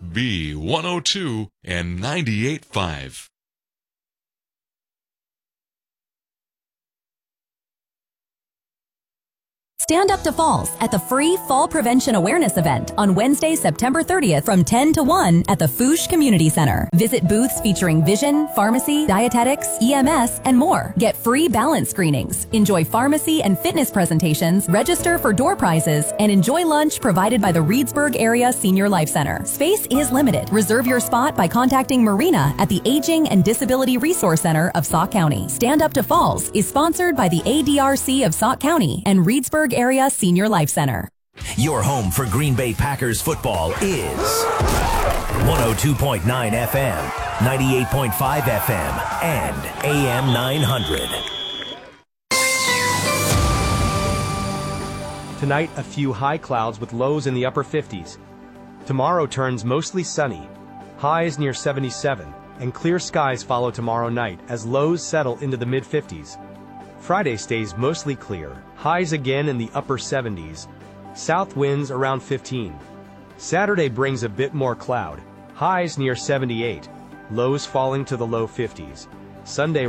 B102 and 98.5. Stand Up to Falls at the free Fall Prevention Awareness event on Wednesday, September 30th from 10 to 1 at the Fouche Community Center. Visit booths featuring vision, pharmacy, dietetics, EMS, and more. Get free balance screenings, enjoy pharmacy and fitness presentations, register for door prizes, and enjoy lunch provided by the Reedsburg Area Senior Life Center. Space is limited. Reserve your spot by contacting Marina at the Aging and Disability Resource Center of Sauk County. Stand Up to Falls is sponsored by the ADRC of Sauk County and Reedsburg Area Senior Life Center. Your home for Green Bay Packers football is 102.9 FM, 98.5 FM, and AM 900. Tonight, a few high clouds with lows in the upper 50s. Tomorrow turns mostly sunny, highs near 77, and clear skies follow tomorrow night as lows settle into the mid-50s. Friday stays mostly clear, highs again in the upper 70s, south winds around 15. Saturday brings a bit more cloud, highs near 78, lows falling to the low 50s. Sunday